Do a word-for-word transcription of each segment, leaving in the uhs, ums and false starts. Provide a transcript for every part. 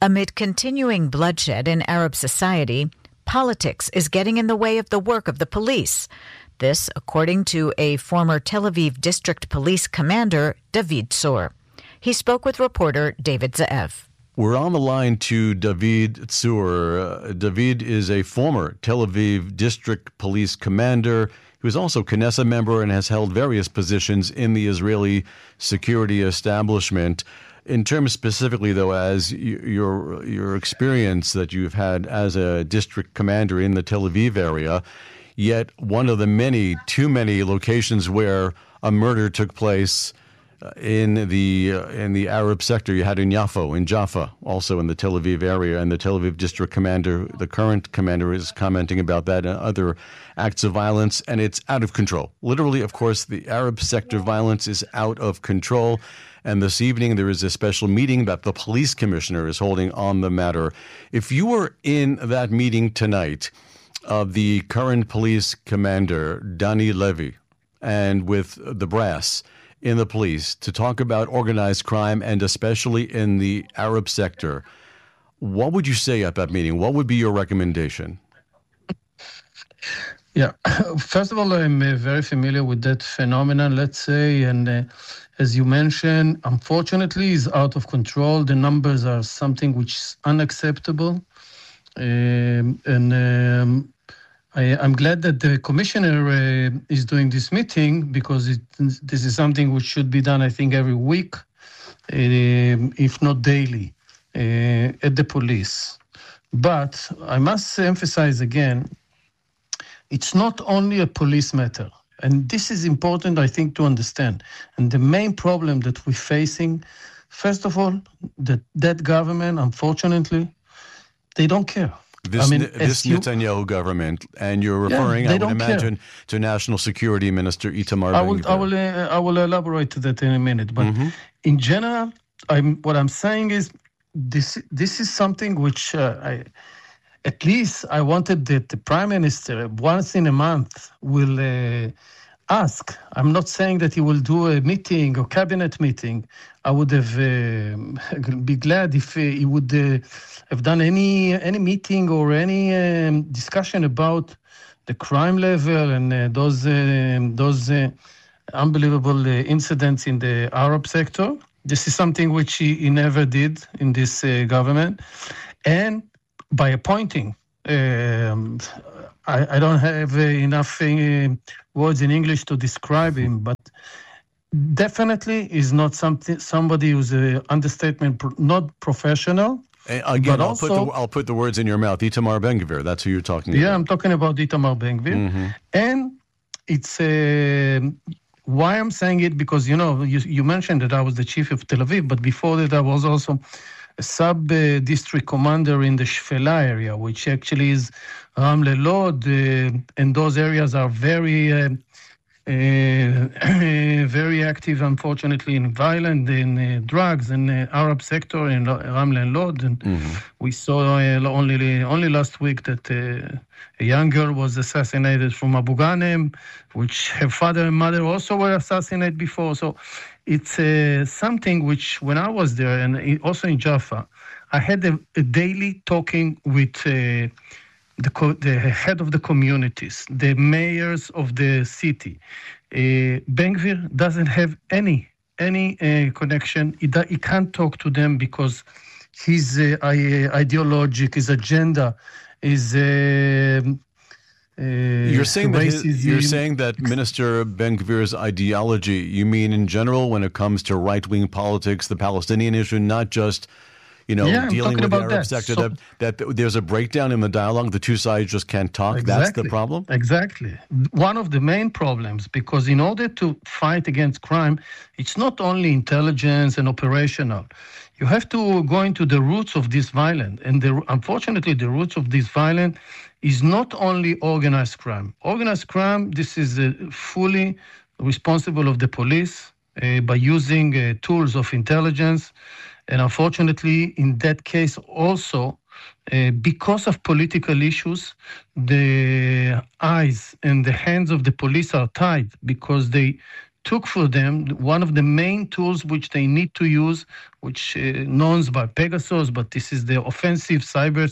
Amid continuing bloodshed in Arab society, politics is getting in the way of the work of the police. This, according to a former Tel Aviv district police commander, David Tzur. He spoke with reporter David Ze'ev. We're on the line to David Tzur. Uh, David is a former Tel Aviv district police commander. He was also Knesset member and has held various positions in the Israeli security establishment. In terms specifically, though, as your your experience that you've had as a district commander in the Tel Aviv area, yet one of the many, too many locations where a murder took place in the uh, in the Arab sector. You had in Yafo, in Jaffa, also in the Tel Aviv area, and the Tel Aviv district commander, the current commander, is commenting about that and other acts of violence, and it's out of control. Literally, of course, the Arab sector violence is out of control. And this evening, there is a special meeting that the police commissioner is holding on the matter. If you were in that meeting tonight of the current police commander, Dani Levy, and with the brass in the police to talk about organized crime and especially in the Arab sector, what would you say at that meeting? What would be your recommendation? Yeah, first of all, I'm uh, very familiar with that phenomenon, let's say, and uh, as you mentioned, unfortunately, is out of control. The numbers are something which is unacceptable, um, and um, I, I'm glad that the commissioner uh, is doing this meeting because it, this is something which should be done, I think, every week, uh, if not daily, uh, at the police. But I must emphasize again, it's not only a police matter. And this is important, I think, to understand. And the main problem that we're facing, first of all, that that government, unfortunately, they don't care. This, I mean, this you, Netanyahu government, and you're referring, yeah, I would imagine, care. to National Security Minister Itamar I will, Ben-Gvir. I will, uh, I will elaborate to that in a minute. But mm-hmm. in general, I'm, what I'm saying is this, this is something which uh, I... At least I wanted that the Prime Minister, once in a month, will uh, ask. I'm not saying that he will do a meeting or cabinet meeting. I would have uh, be glad if uh, he would uh, have done any any meeting or any um, discussion about the crime level and uh, those uh, those uh, unbelievable uh, incidents in the Arab sector. This is something which he, he never did in this uh, government, and by appointing, um, I, I don't have uh, enough uh, words in English to describe him, but definitely is not something somebody who's an understatement, not professional. And again, but I'll, also, put the, I'll put the words in your mouth. Itamar Ben-Gvir, that's who you're talking yeah, about. Yeah, I'm talking about Itamar Ben-Gvir. Mm-hmm. And it's uh, why I'm saying it, because, you know, you, you mentioned that I was the chief of Tel Aviv, but before that I was also a sub-district uh, commander in the Shfela area, which actually is Ramle Lod, uh, and those areas are very, uh, uh, very active, unfortunately, in violence, in uh, drugs, in the Arab sector, in Ramle and Lod. And mm-hmm. we saw uh, only only last week that uh, a young girl was assassinated from Abu Ghanem, which her father and mother also were assassinated before. So it's uh, something which, when I was there, and also in Jaffa, I had a, a daily talking with uh, the, co- the head of the communities, the mayors of the city. Uh, Ben-Gvir doesn't have any any uh, connection. He, do- he can't talk to them because his uh, ideologic, his agenda is... Uh, Uh, you're saying that his, you're racism. saying that Minister Ben-Gvir's ideology, you mean in general when it comes to right-wing politics, the Palestinian issue, not just, you know, yeah, dealing with the Arab that. sector, so, that, that there's a breakdown in the dialogue, the two sides just can't talk, exactly, that's the problem? Exactly. One of the main problems, because in order to fight against crime, it's not only intelligence and operational. You have to go into the roots of this violence. And the, unfortunately, the roots of this violence is not only organized crime. Organized crime, this is uh, fully responsible of the police uh, by using uh, tools of intelligence. And unfortunately, in that case also, uh, because of political issues, the eyes and the hands of the police are tied because they took for them one of the main tools which they need to use, which uh, known by Pegasus, but this is the offensive cyber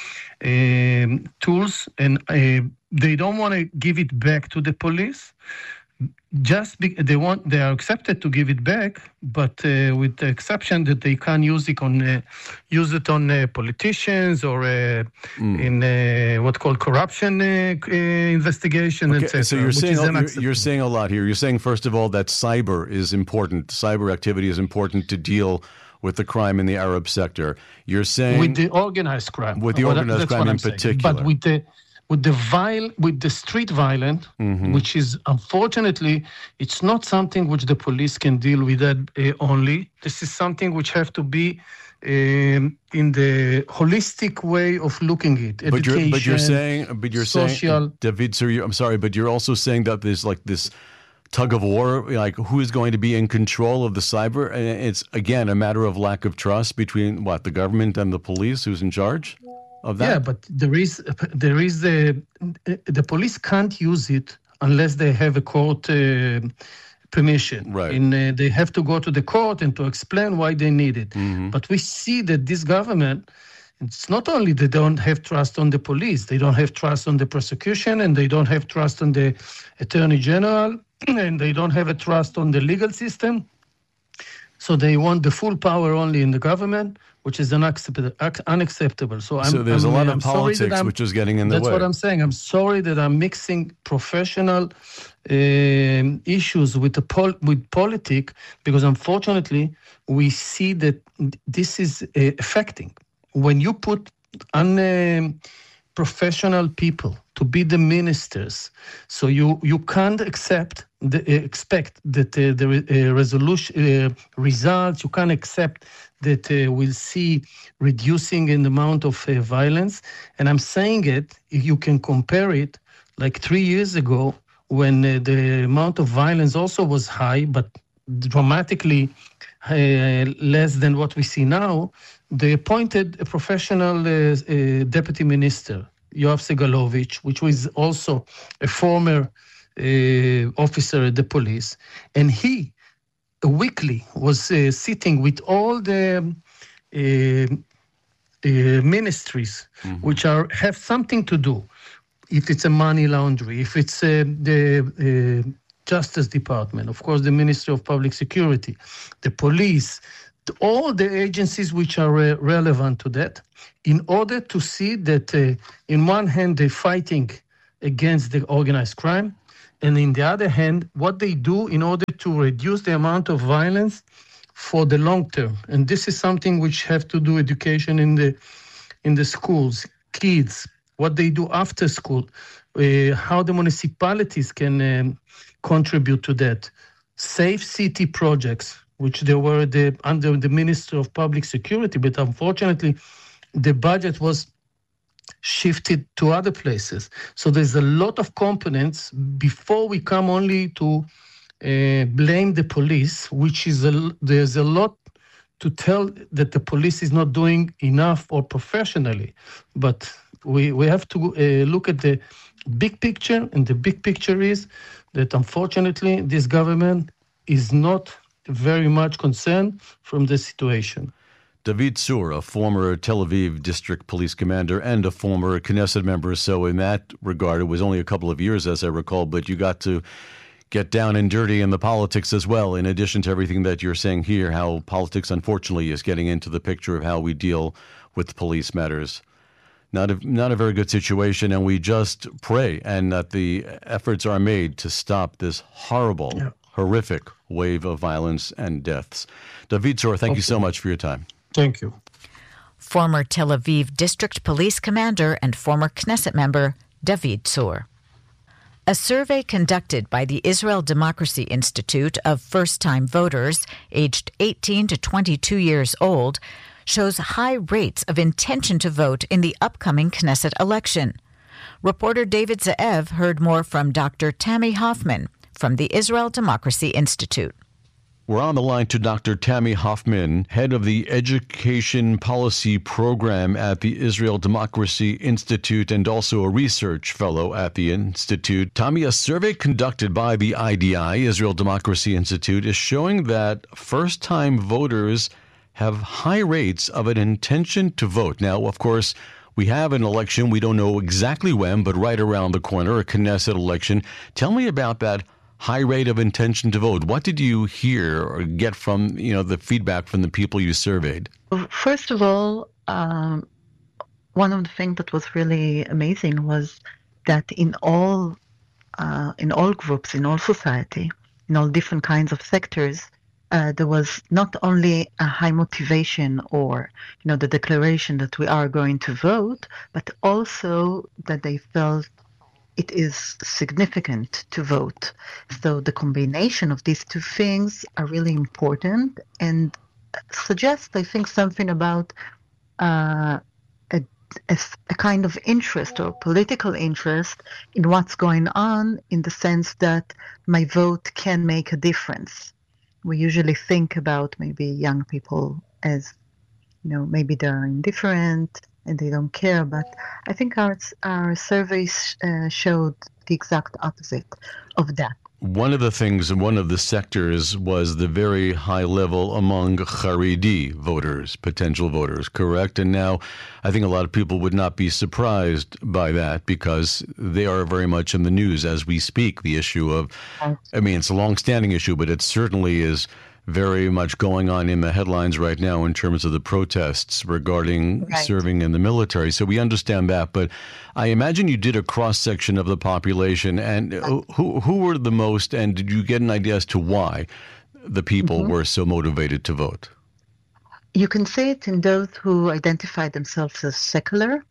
uh, tools, and uh, they don't want to give it back to the police. Just be, they want they are accepted to give it back, but uh, with the exception that they can't use it on uh, use it on uh, politicians or uh, mm. in uh, what called corruption uh, uh, investigation, okay, et cetera. So you're saying you're, you're saying a lot here. You're saying first of all that cyber is important. Cyber activity is important to deal with the crime in the Arab sector. You're saying with the organized crime, with the organized crime in particular, but with the With the viol- with the street violence, mm-hmm. which is unfortunately, it's not something which the police can deal with that uh, only. This is something which have to be um, in the holistic way of looking at it. But you're, but you're saying, but you're social, saying, David, sir, I'm sorry, but you're also saying that there's like this tug of war, like who is going to be in control of the cyber? And it's again a matter of lack of trust between what the government and the police, who's in charge of that? Yeah, but there is there is the the police can't use it unless they have a court uh, permission. Right. And uh, they have to go to the court and to explain why they need it. Mm-hmm. But we see that this government, it's not only they don't have trust on the police, they don't have trust on the prosecution, and they don't have trust on the attorney general, and they don't have a trust on the legal system. So they want the full power only in the government, which is unacceptable. unacceptable. So, I'm, so there's I'm, a lot I'm of politics which is getting in the that's way. That's what I'm saying. I'm sorry that I'm mixing professional um, issues with the pol- with politics, because unfortunately we see that this is uh, affecting. When you put unprofessional um, people to be the ministers, so you, you can't accept the, uh, expect that uh, the uh, resolution uh, results. You can't accept that uh, we'll see reducing in the amount of uh, violence. And I'm saying it, you can compare it like three years ago when uh, the amount of violence also was high, but dramatically uh, less than what we see now. They appointed a professional uh, uh, deputy minister, Yoav Segalovich, which was also a former uh, officer at the police. And he weekly was uh, sitting with all the uh, uh, ministries mm-hmm. which are have something to do. If it's a money laundry, if it's uh, the uh, Justice Department, of course, the Ministry of Public Security, the police, all the agencies which are uh, relevant to that, in order to see that uh, in one hand they're fighting against the organized crime, and in the other hand, what they do in order to reduce the amount of violence for the long term. And this is something which have to do education in the in the schools, kids, what they do after school, uh, how the municipalities can um, contribute to that. Safe city projects, which they were the, under the Ministry of Public Security, but unfortunately, the budget was shifted to other places. So there's a lot of components before we come only to uh, blame the police, which is a, there's a lot to tell that the police is not doing enough or professionally. But we, we have to uh, look at the big picture, and the big picture is that unfortunately this government is not very much concerned from the situation. David Tzur, a former Tel Aviv district police commander and a former Knesset member. So in that regard, it was only a couple of years, as I recall, but you got to get down and dirty in the politics as well, in addition to everything that you're saying here, how politics, unfortunately, is getting into the picture of how we deal with police matters. Not a, not a very good situation, and we just pray and that the efforts are made to stop this horrible, yeah. horrific wave of violence and deaths. David Tzur, thank okay. you so much for your time. Thank you. Former Tel Aviv District Police Commander and former Knesset member David Tzur. A survey conducted by the Israel Democracy Institute of first-time voters aged eighteen to twenty-two years old shows high rates of intention to vote in the upcoming Knesset election. Reporter David Ze'ev heard more from Doctor Tammy Hoffman from the Israel Democracy Institute. We're on the line to Doctor Tammy Hoffman, head of the Education Policy Program at the Israel Democracy Institute and also a research fellow at the Institute. Tammy, a survey conducted by the I D I, Israel Democracy Institute, is showing that first-time voters have high rates of an intention to vote. Now, of course, we have an election. We don't know exactly when, but right around the corner, a Knesset election. Tell me about that high rate of intention to vote. What did you hear or get from, you know, the feedback from the people you surveyed? First of all, um, one of the things that was really amazing was that in all uh, in all groups, in all society, in all different kinds of sectors, uh, there was not only a high motivation or, you know, the declaration that we are going to vote, but also that they felt it is significant to vote. So the combination of these two things are really important and suggest, I think, something about uh, a, a, a kind of interest or political interest in what's going on, in the sense that my vote can make a difference. We usually think about maybe young people as, you know, maybe they're indifferent and they don't care, but I think our our surveys uh, showed the exact opposite of that. One of the things, one of the sectors was the very high level among Haredi voters, potential voters, correct? And now I think a lot of people would not be surprised by that because they are very much in the news as we speak. The issue of, I mean, it's a long-standing issue, but it certainly is very much going on in the headlines right now in terms of the protests regarding Right. serving in the military. So we understand that. But I imagine you did a cross-section of the population. And who who were the most, and did you get an idea as to why the people Mhm. were so motivated to vote? You can see it in those who identify themselves as secular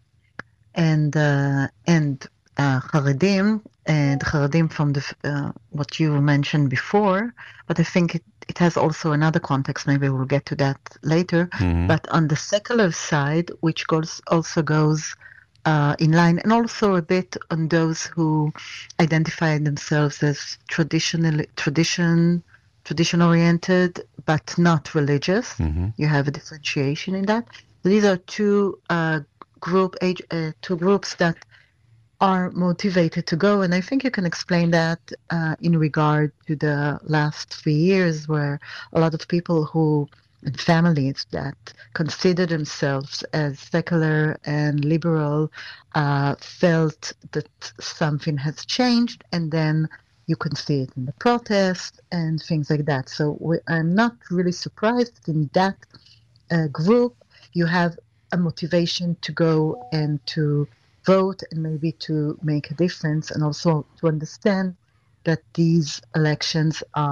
and uh, and uh, Haredim, and Haredim from the uh, what you mentioned before. But I think it, it has also another context. Maybe we'll get to that later. Mhm. But on the secular side, which goes also goes uh, in line, and also a bit on those who identify themselves as traditional tradition tradition oriented, but not religious. Mhm. You have a differentiation in that. These are two uh, group age uh, two groups that are motivated to go, and I think you can explain that uh, in regard to the last three years, where a lot of people who and families that consider themselves as secular and liberal uh, felt that something has changed, and then you can see it in the protests and things like that. So we, I'm not really surprised that in that uh, group you have a motivation to go and to vote and maybe to make a difference, and also to understand that these elections are